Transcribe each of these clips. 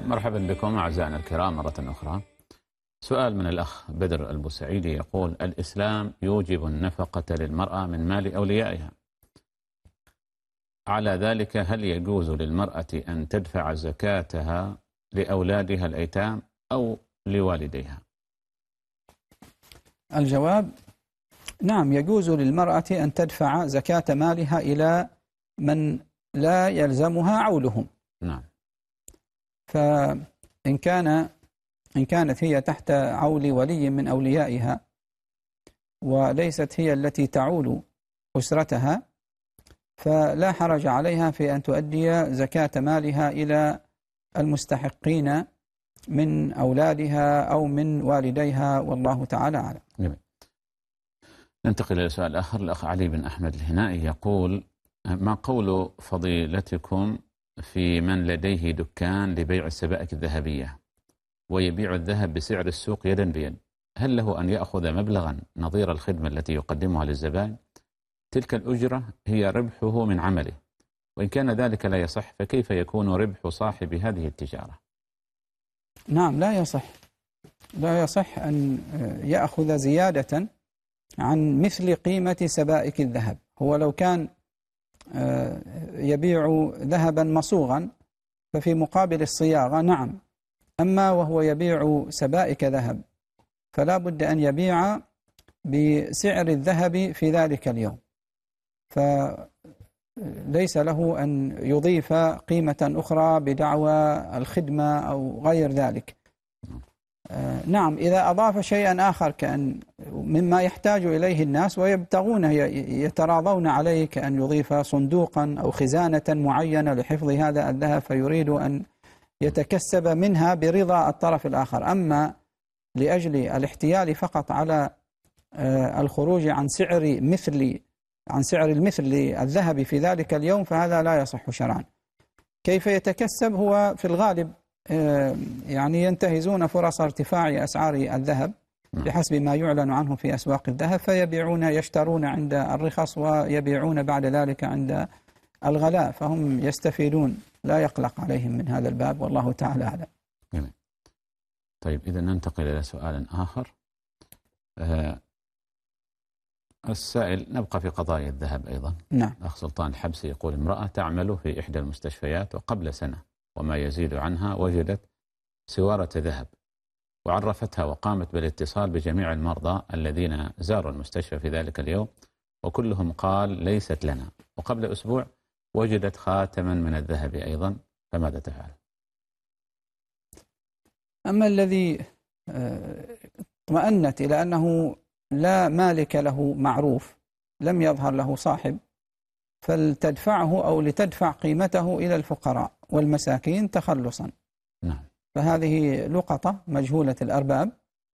مرحبا بكم أعزائنا الكرام مرة أخرى. سؤال من الأخ بدر البوسعيدي يقول: الإسلام يوجب النفقة للمرأة من مال أوليائها، على ذلك هل يجوز للمرأة أن تدفع زكاتها لأولادها الأيتام أو لوالديها؟ الجواب: نعم، يجوز للمرأة أن تدفع زكاة مالها إلى من لا يلزمها عولهم. نعم. فإن كانت هي تحت عول ولي من أوليائها وليست هي التي تعول أسرتها، فلا حرج عليها في أن تؤدي زكاة مالها إلى المستحقين من أولادها أو من والديها، والله تعالى أعلم. جميل. ننتقل إلى سؤال آخر. الأخ علي بن أحمد الهنائي يقول: ما قول فضيلتكم في من لديه دكان لبيع السبائك الذهبية ويبيع الذهب بسعر السوق يدا بيد، هل له أن يأخذ مبلغا نظير الخدمة التي يقدمها للزبائن؟ تلك الأجرة هي ربحه من عمله، وإن كان ذلك لا يصح فكيف يكون ربح صاحب هذه التجارة؟ نعم، لا يصح أن يأخذ زيادة عن مثل قيمة سبائك الذهب. هو لو كان يبيع ذهبا مصوغا ففي مقابل الصياغة نعم، أما وهو يبيع سبائك ذهب فلا بد أن يبيع بسعر الذهب في ذلك اليوم، فليس له أن يضيف قيمة أخرى بدعوى الخدمة أو غير ذلك. نعم، إذا أضاف شيئا آخر كأن مما يحتاج إليه الناس ويبتغون يتراضون عليه، كأن يضيف صندوقا أو خزانة معينة لحفظ هذا الذهب فيريد أن يتكسب منها برضا الطرف الآخر، أما لأجل الاحتيال فقط على الخروج عن سعر المثل للذهب في ذلك اليوم فهذا لا يصح شرعا. كيف يتكسب؟ هو في الغالب يعني ينتهزون فرص ارتفاع أسعار الذهب بحسب ما يعلن عنه في أسواق الذهب، يشترون عند الرخص ويبيعون بعد ذلك عند الغلاء، فهم يستفيدون، لا يقلق عليهم من هذا الباب، والله تعالى أعلم. جميل. طيب، إذا ننتقل إلى سؤال آخر. السائل، نبقى في قضايا الذهب أيضا. نعم. أخ سلطان الحبسي يقول: امرأة تعمل في إحدى المستشفيات وقبل سنة وما يزيد عنها وجدت سوارة ذهب وعرفتها وقامت بالاتصال بجميع المرضى الذين زاروا المستشفى في ذلك اليوم وكلهم قال ليست لنا، وقبل أسبوع وجدت خاتما من الذهب أيضا، فماذا تفعل؟ أما الذي اطمأنت إلى أنه لا مالك له معروف، لم يظهر له صاحب، فلتدفعه أو لتدفع قيمته إلى الفقراء والمساكين تخلصا. نعم. فهذه لقطة مجهولة الأرباب،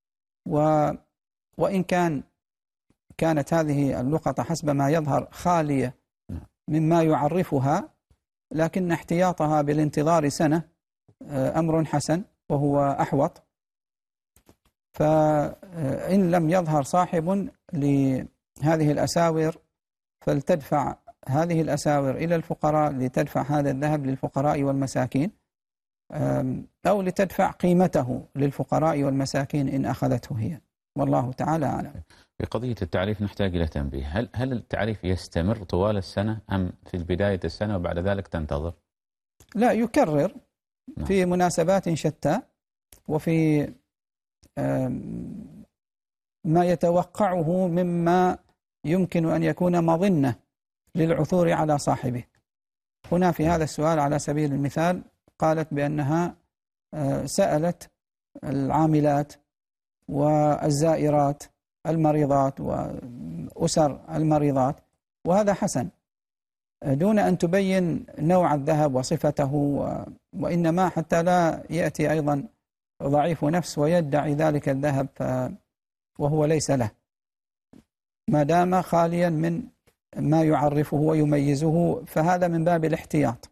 وإن كانت هذه اللقطة حسب ما يظهر خالية مما يعرفها، لكن احتياطها بالانتظار سنة أمر حسن وهو أحوط. فإن لم يظهر صاحب لهذه الأساور فلتدفع هذه الأساور إلى الفقراء، لتدفع هذا الذهب للفقراء والمساكين، أو لتدفع قيمته للفقراء والمساكين إن أخذته هي، والله تعالى أعلم. في قضية التعريف نحتاج إلى تنبيه. هل التعريف يستمر طوال السنة أم في بداية السنة وبعد ذلك تنتظر؟ لا، يكرر في مناسبات شتى وفي ما يتوقعه مما يمكن أن يكون مظنة للعثور على صاحبه. هنا في هذا السؤال على سبيل المثال قالت بأنها سألت العاملات والزائرات المريضات وأسر المريضات، وهذا حسن، دون أن تبين نوع الذهب وصفته، وإنما حتى لا يأتي أيضا ضعيف نفس ويدعي ذلك الذهب وهو ليس له، ما دام خاليا من ما يعرفه ويميزه، فهذا من باب الاحتياط.